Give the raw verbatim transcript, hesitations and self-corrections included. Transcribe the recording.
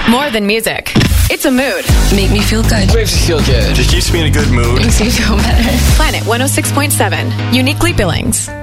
More than music. It's a mood. Make me feel good. Makes you feel good. Just keeps me in a good mood. Makes me feel better. Planet one oh six point seven. Uniquely Billings.